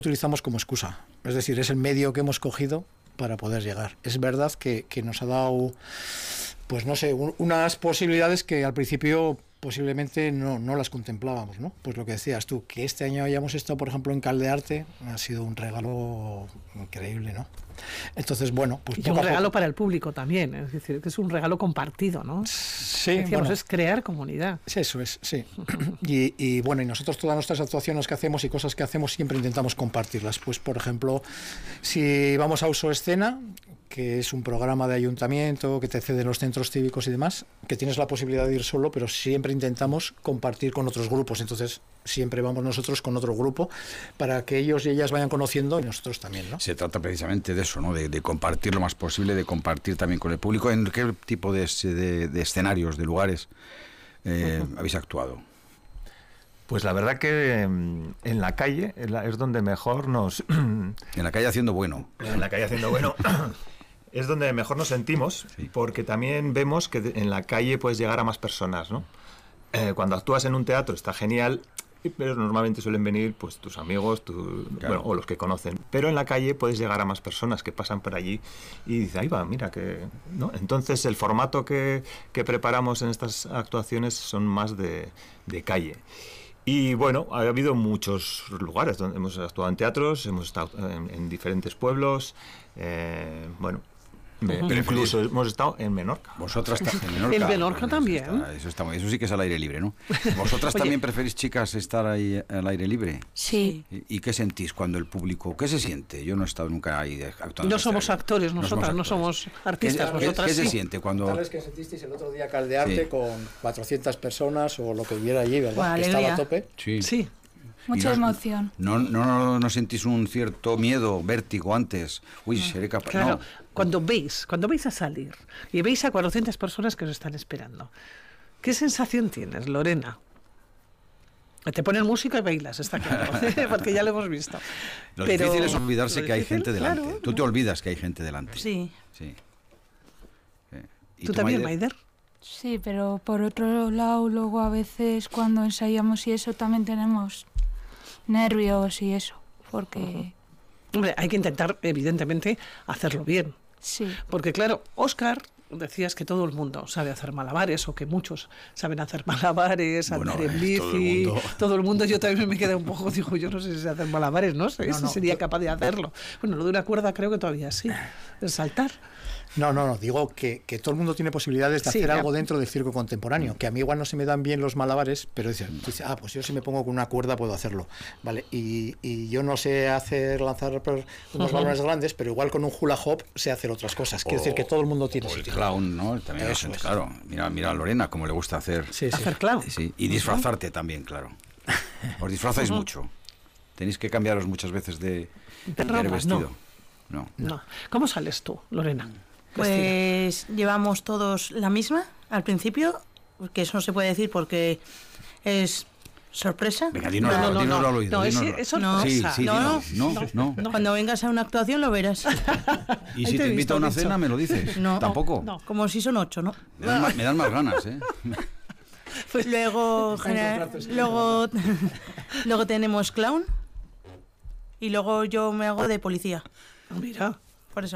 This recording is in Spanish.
utilizamos como excusa. Es decir, es el medio que hemos cogido para poder llegar. Es verdad que nos ha dado, pues no sé, unas posibilidades que al principio posiblemente no las contemplábamos, ¿no? Pues lo que decías tú, que este año hayamos estado, por ejemplo, en Caldearte, ha sido un regalo increíble, ¿no? Entonces, bueno, pues y un regalo para el público también, es decir, que es un regalo compartido, ¿no? Sí, decíamos, bueno, es crear comunidad. Eso es, sí. Y bueno, y nosotros todas nuestras actuaciones que hacemos y cosas que hacemos siempre intentamos compartirlas. Pues, por ejemplo, si vamos a Uso Escena, que es un programa de ayuntamiento que te cede los centros cívicos y demás, que tienes la posibilidad de ir solo, pero siempre intentamos compartir con otros grupos. Entonces, siempre vamos nosotros con otro grupo para que ellos y ellas vayan conociendo y nosotros también, ¿no? Se trata precisamente de eso, ¿no? De compartir lo más posible, de compartir también con el público. ¿En qué tipo de escenarios, de lugares habéis actuado? Pues la verdad que en la calle es donde mejor nos... En la calle haciendo bueno. En la calle haciendo bueno... Es donde mejor nos sentimos, sí, porque también vemos que en la calle puedes llegar a más personas, ¿no? Cuando actúas en un teatro está genial, pero normalmente suelen venir pues tus amigos, claro, bueno, o los que conocen. Pero en la calle puedes llegar a más personas que pasan por allí y dices, ahí va, mira que... ¿no? Entonces el formato que preparamos en estas actuaciones son más de calle. Y bueno, ha habido muchos lugares donde hemos actuado en teatros, hemos estado en diferentes pueblos, bueno... Pero incluso hemos estado en Menorca. Vosotras en Menorca. En Menorca también. Eso sí que es al aire libre, ¿no? ¿Vosotras también preferís, chicas, estar ahí al aire libre? Sí. ¿Y qué sentís cuando el público... ¿Qué se siente? Yo no he estado nunca ahí actuando. No somos actores, nosotras, no somos artistas. ¿Qué se siente cuando...? Tal vez que sentisteis el otro día Caldearte, sí, con 400 personas o lo que hubiera allí, ¿verdad? Bueno, que estaba a tope. Sí. Mucha emoción. ¿No sentís un cierto miedo, vértigo antes? Uy, seré capaz... Claro, no. Cuando veis a salir y veis a 400 personas que os están esperando, ¿qué sensación tienes, Lorena? Te ponen música y bailas, está claro, porque ya lo hemos visto. Lo difícil es olvidarse que hay gente delante. Claro. Tú te olvidas que hay gente delante. Sí. ¿Tú también, Maider? Sí, pero por otro lado, luego a veces cuando ensayamos y eso también tenemos nervios y eso, porque... Hombre, hay que intentar, evidentemente, hacerlo bien. Sí. Porque, claro, Óscar, decías que todo el mundo sabe hacer malabares, o que muchos saben hacer malabares, andar en bici, todo el mundo. Yo también me quedé un poco, digo, yo no sé si sé hacer malabares, no sé si sería capaz de hacerlo. Bueno, lo de una cuerda creo que todavía sí, de saltar. No, digo que todo el mundo tiene posibilidades de hacer algo dentro del circo contemporáneo, que a mí igual no se me dan bien los malabares, pero dices, pues yo si me pongo con una cuerda puedo hacerlo, ¿vale? Y yo no sé lanzar unos balones grandes, pero igual con un hula hop sé hacer otras cosas. Quiero decir que todo el mundo tiene el clown, ¿no? También eso es. Claro. Mira a Lorena, como le gusta hacer. Hacer clown. Sí, y disfrazarte también, claro. Os disfrazáis mucho. Tenéis que cambiaros muchas veces de vestido. No. ¿Cómo sales tú, Lorena? Pues llevamos todos la misma al principio, porque eso no se puede decir porque es sorpresa. Venga, dínoslo al oído. No, es sorpresa. Sí, no. Cuando vengas a una actuación lo verás. Y si te invito a una cena me lo dices. No. ¿Tampoco? No, como si son 8, ¿no? Me dan más ganas, ¿eh? Pues luego tenemos clown y luego yo me hago de policía. Mira.